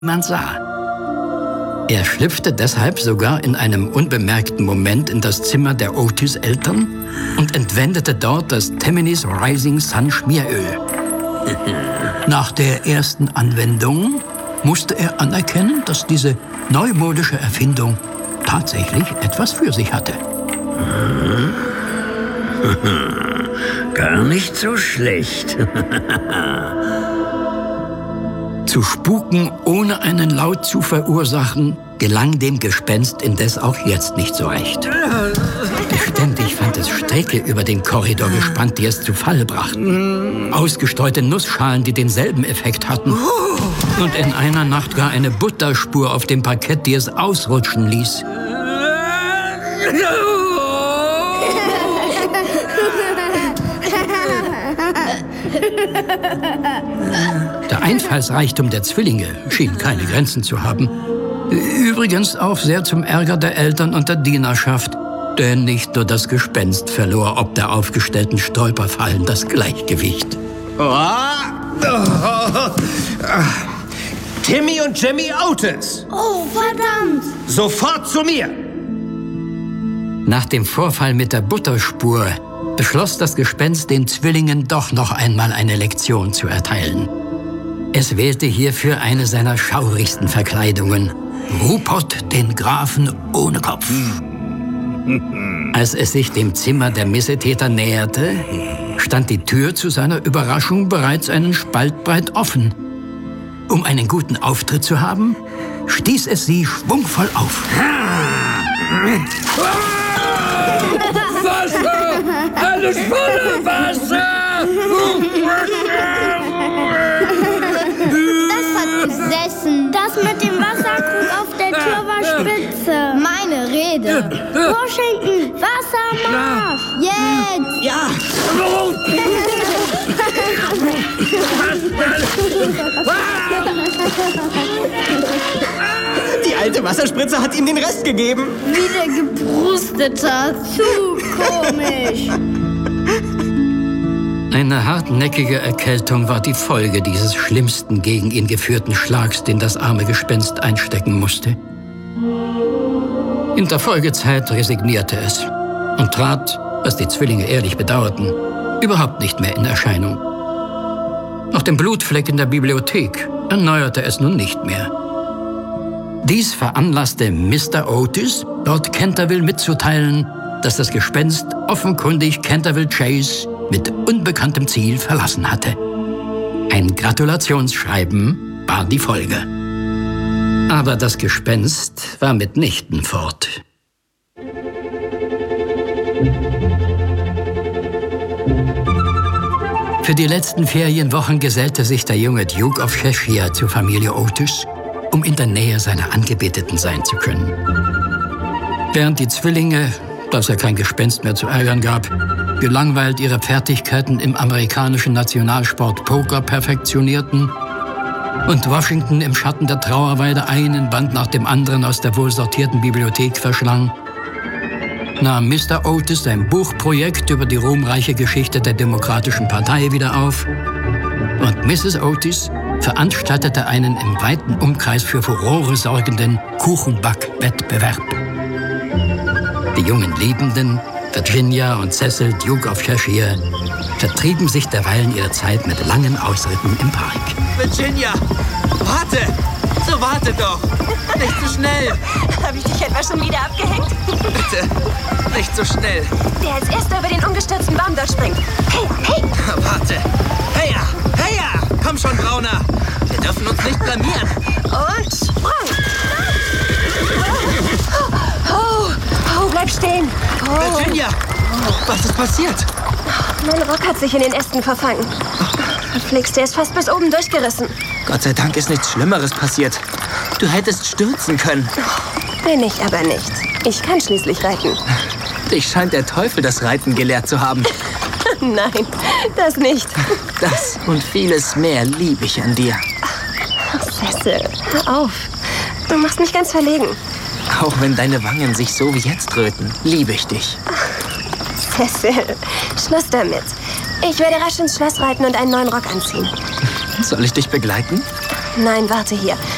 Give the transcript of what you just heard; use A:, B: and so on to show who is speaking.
A: man sah. Er schlüpfte deshalb sogar in einem unbemerkten Moment in das Zimmer der Otis-Eltern und entwendete dort das Tammany's Rising Sun Schmieröl. Nach der ersten Anwendung musste er anerkennen, dass diese neumodische Erfindung tatsächlich etwas für sich hatte.
B: Gar nicht so schlecht.
A: Zu spuken, ohne einen Laut zu verursachen, gelang dem Gespenst indes auch jetzt nicht so recht. Beständig fand es Stricke über den Korridor gespannt, die es zu Fall brachten. Ausgestreute Nussschalen, die denselben Effekt hatten. Und in einer Nacht gar eine Butterspur auf dem Parkett, die es ausrutschen ließ. Der Einfallsreichtum der Zwillinge schien keine Grenzen zu haben. Übrigens auch sehr zum Ärger der Eltern und der Dienerschaft. Denn nicht nur das Gespenst verlor ob der aufgestellten Stolperfallen das Gleichgewicht.
C: Timmy und Jimmy Otis!
D: Oh, verdammt!
C: Sofort zu mir!
A: Nach dem Vorfall mit der Butterspur beschloss das Gespenst, den Zwillingen doch noch einmal eine Lektion zu erteilen. Es wählte hierfür eine seiner schaurigsten Verkleidungen: Rupert, den Grafen ohne Kopf. Als es sich dem Zimmer der Missetäter näherte, stand die Tür zu seiner Überraschung bereits einen Spalt breit offen. Um einen guten Auftritt zu haben, stieß es sie schwungvoll auf.
B: Wasser! Alles voller Wasser!
D: Das hat gesessen. Das mit dem Wasserkrug auf der Tür war spitze. Meine Rede. Washington, Wassermarsch! Jetzt!
B: Ja!
C: Die alte Wasserspritze hat ihm den Rest gegeben.
D: Wie der geprustet hat. Zu komisch.
A: Eine hartnäckige Erkältung war die Folge dieses schlimmsten gegen ihn geführten Schlags, den das arme Gespenst einstecken musste. In der Folgezeit resignierte es und trat, was die Zwillinge ehrlich bedauerten, überhaupt nicht mehr in Erscheinung. Auch den Blutfleck in der Bibliothek erneuerte es nun nicht mehr. Dies veranlasste Mr. Otis, Lord Canterville mitzuteilen, dass das Gespenst offenkundig Canterville Chase mit unbekanntem Ziel verlassen hatte. Ein Gratulationsschreiben war die Folge. Aber das Gespenst war mitnichten fort. Für die letzten Ferienwochen gesellte sich der junge Duke of Cheshire zur Familie Otis, um in der Nähe seiner Angebeteten sein zu können. Während die Zwillinge, dass er kein Gespenst mehr zu ärgern gab, gelangweilt ihre Fertigkeiten im amerikanischen Nationalsport Poker perfektionierten und Washington im Schatten der Trauerweide einen Band nach dem anderen aus der wohlsortierten Bibliothek verschlang, nahm Mr. Otis sein Buchprojekt über die ruhmreiche Geschichte der Demokratischen Partei wieder auf und Mrs. Otis veranstaltete einen im weiten Umkreis für Furore sorgenden Kuchenback-Wettbewerb. Die jungen Liebenden, Virginia und Cecil, Duke of Cheshire, vertrieben sich derweilen ihre Zeit mit langen Ausritten im Park.
C: Virginia, warte! So warte doch! Nicht so schnell!
E: Habe ich dich etwa schon wieder abgehängt?
C: Bitte, nicht so schnell!
E: Der als erster über den umgestürzten Baum dort springt. Hey, hey!
C: Warte! Heya! Heya! Komm schon, Brauner! Wir dürfen uns nicht blamieren!
E: Und Sprung! Oh, bleib stehen! Oh.
C: Virginia! Was ist passiert?
E: Mein Rock hat sich in den Ästen verfangen. Verflixt, der ist fast bis oben durchgerissen.
C: Gott sei Dank ist nichts Schlimmeres passiert. Du hättest stürzen können.
E: Bin ich aber nicht. Ich kann schließlich reiten.
C: Dich scheint der Teufel das Reiten gelehrt zu haben.
E: Nein, das nicht.
C: Das und vieles mehr liebe ich an dir.
E: Cecil, hör auf. Du machst mich ganz verlegen.
C: Auch wenn deine Wangen sich so wie jetzt röten, liebe ich dich.
E: Cecil, Schluss damit. Ich werde rasch ins Schloss reiten und einen neuen Rock anziehen.
C: Soll ich dich begleiten?
E: Nein, warte hier.